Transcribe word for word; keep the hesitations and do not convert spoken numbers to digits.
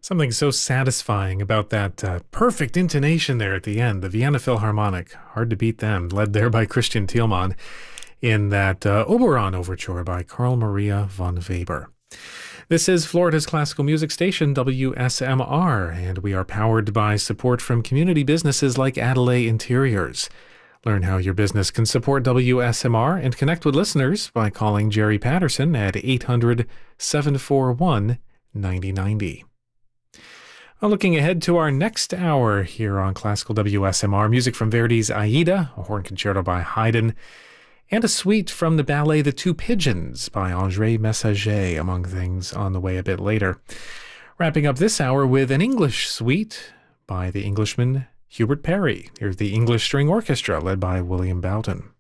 Something so satisfying about that uh, perfect intonation there at the end. The Vienna Philharmonic, hard to beat them, led there by Christian Thielmann in that uh, Oberon Overture by Carl Maria von Weber. This is Florida's classical music station, W S M R, and we are powered by support from community businesses like Adelaide Interiors. Learn how your business can support W S M R and connect with listeners by calling Jerry Patterson at eight hundred, seven four one, nine oh nine oh. Well, looking ahead to our next hour here on Classical W S M R, music from Verdi's Aida, a horn concerto by Haydn, and a suite from the ballet The Two Pigeons by André Messager, among things on the way a bit later. Wrapping up this hour with an English suite by the Englishman Hubert Parry. Here's the English String Orchestra led by William Bowden.